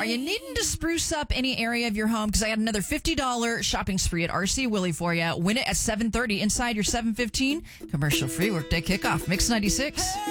Are you needing to spruce up any area of your home? Because I got another $50 shopping spree at RC Willey for you. Win it at 7:30 inside your 7:15 commercial free workday kickoff. Mix 96.